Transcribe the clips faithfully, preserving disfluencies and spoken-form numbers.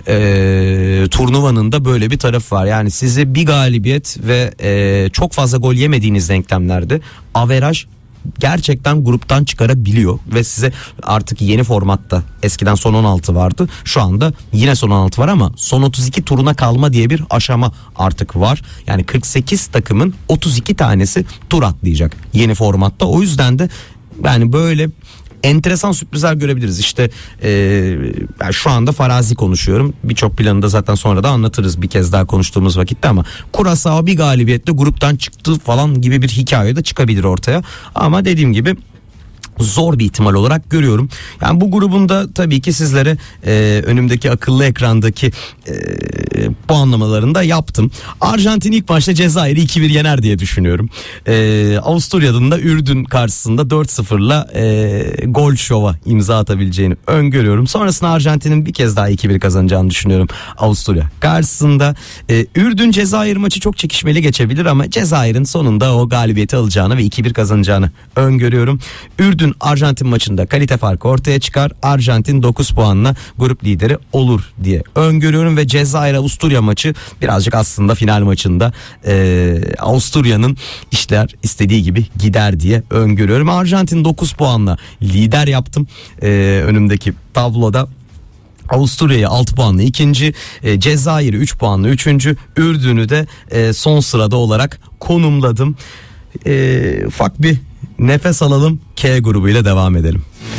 e, turnuvanın da böyle bir tarafı var. Yani size bir galibiyet ve e, çok fazla gol yemediğiniz denklemlerde averaj gerçekten gruptan çıkarabiliyor ve size artık yeni formatta, eskiden son on altı vardı, şu anda yine son on altı var ama son otuz iki turuna kalma diye bir aşama artık var. Yani kırk sekiz takımın otuz iki tanesi tur atlayacak yeni formatta. O yüzden de yani böyle enteresan sürprizler görebiliriz. İşte e, ben şu anda farazi konuşuyorum. Birçok planı da zaten sonra da anlatırız bir kez daha konuştuğumuz vakitte ama Curaçao bir galibiyetle gruptan çıktı falan gibi bir hikaye de çıkabilir ortaya. Ama dediğim gibi zor bir ihtimal olarak görüyorum. Yani bu grubun da tabii ki sizlere e, önümdeki akıllı ekrandaki e, puanlamalarını da yaptım. Arjantin ilk maçta Cezayir'i iki bir yener diye düşünüyorum. E, Avusturya'nın da Ürdün karşısında dört sıfırla e, gol şova imza atabileceğini öngörüyorum. Sonrasında Arjantin'in bir kez daha iki bir kazanacağını düşünüyorum Avusturya karşısında. E, Ürdün Cezayir maçı çok çekişmeli geçebilir ama Cezayir'in sonunda o galibiyeti alacağını ve iki bir kazanacağını öngörüyorum. Ürdün Arjantin maçında kalite farkı ortaya çıkar. Arjantin dokuz puanla grup lideri olur diye öngörüyorum ve Cezayir Avusturya maçı birazcık aslında final maçında e, Avusturya'nın işler istediği gibi gider diye öngörüyorum. Arjantin dokuz puanla lider yaptım e, önümdeki tabloda. Avusturya'yı altı puanla ikinci, e, Cezayir'i üç puanla üçüncü, Ürdün'ü de e, son sırada olarak konumladım. E, ufak bir nefes alalım, K grubuyla devam edelim.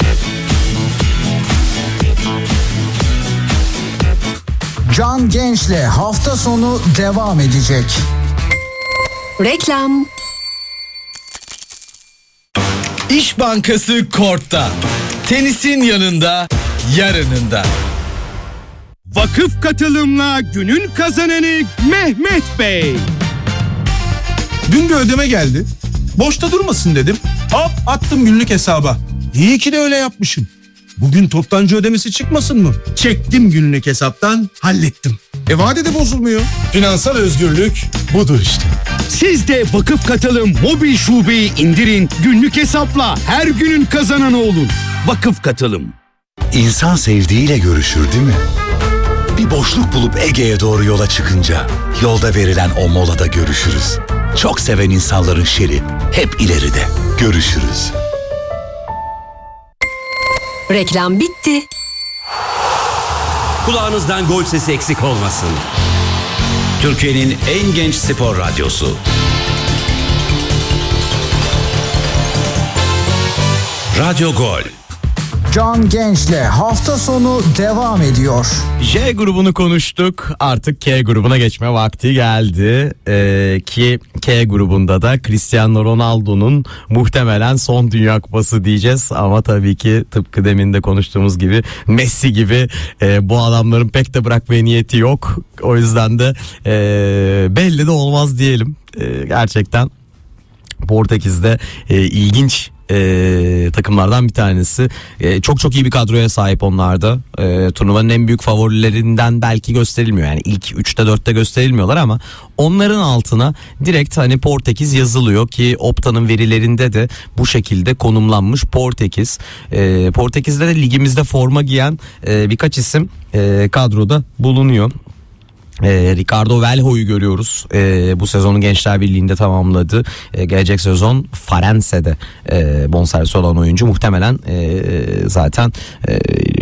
Can Genç'le hafta sonu devam edecek. Reklam. İş Bankası Kort'ta. Tenisin yanında, yarınında. Vakıf katılımla günün kazananı Mehmet Bey. Dün bir ödeme geldi. Boşta durmasın dedim. Hop attım günlük hesaba. İyi ki de öyle yapmışım. Bugün toptancı ödemesi çıkmasın mı? Çektim günlük hesaptan, hallettim. E vadede bozulmuyor. Finansal özgürlük budur işte. Siz de Vakıf Katılım mobil şubeyi indirin, günlük hesapla her günün kazananı olun. Vakıf Katılım. İnsan sevdiğiyle görüşür değil mi? Bir boşluk bulup Ege'ye doğru yola çıkınca yolda verilen o molada görüşürüz. Çok seven insanların şeri hep ileride. Görüşürüz. Reklam bitti. Kulağınızdan gol sesi eksik olmasın. Türkiye'nin en genç spor radyosu. Radyo Gol. Can Genç'le hafta sonu devam ediyor. J grubunu konuştuk, artık K grubuna geçme vakti geldi ee, ki K grubunda da Cristiano Ronaldo'nun muhtemelen son Dünya Kupası diyeceğiz ama tabii ki tıpkı demin de konuştuğumuz gibi Messi gibi e, bu adamların pek de bırakmaya niyeti yok, o yüzden de e, belli de olmaz diyelim. E, gerçekten Portekiz'de e, ilginç Ee, takımlardan bir tanesi. Ee, çok çok iyi bir kadroya sahip onlar da. Ee, turnuvanın en büyük favorilerinden belki gösterilmiyor. Yani ilk üçte dörtte gösterilmiyorlar ama onların altına direkt hani Portekiz yazılıyor ki Opta'nın verilerinde de bu şekilde konumlanmış Portekiz. Ee, Portekiz'de de ligimizde forma giyen e, birkaç isim e, kadroda bulunuyor. Ee, Ricardo Velho'yu görüyoruz. Ee, bu sezonu Gençler Birliği'nde tamamladı. Ee, gelecek sezon Farense'de e, bonservisi olan oyuncu muhtemelen e, zaten e,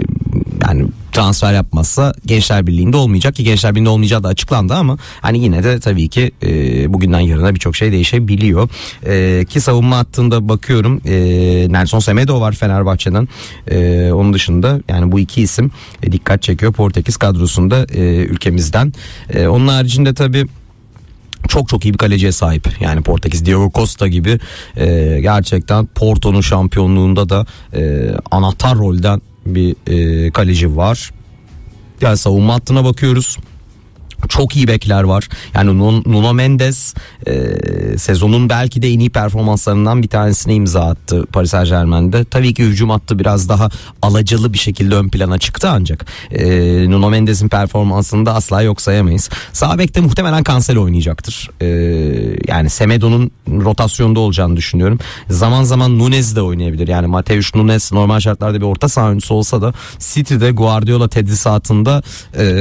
yani transfer yapmazsa Gençler Birliği'nde olmayacak ki Gençler Birliği'nde olmayacağı da açıklandı ama hani yine de tabii ki e, bugünden yarına birçok şey değişebiliyor. E, ki savunma hattında bakıyorum e, Nelson Semedo var Fenerbahçe'den. E, onun dışında yani bu iki isim e, dikkat çekiyor Portekiz kadrosunda e, ülkemizden. E, onun haricinde tabii çok çok iyi bir kaleciye sahip. Yani Portekiz Diogo Costa gibi e, gerçekten Porto'nun şampiyonluğunda da e, anahtar rolden bir e, kaleci var. Yani savunma hattına bakıyoruz. Çok iyi bekler var. Yani Nuno Mendes e, sezonun belki de en iyi performanslarından bir tanesine imza attı Paris Saint-Germain'de. Tabii ki hücum hattı biraz daha alacalı bir şekilde ön plana çıktı ancak e, Nuno Mendes'in performansını da asla yok sayamayız. Sağ bekte muhtemelen Cancelo oynayacaktır. E, yani Semedo'nun rotasyonda olacağını düşünüyorum. Zaman zaman Nunez de oynayabilir. Yani Mateus Nunes normal şartlarda bir orta saha oyuncusu olsa da City'de Guardiola tedrisatında e,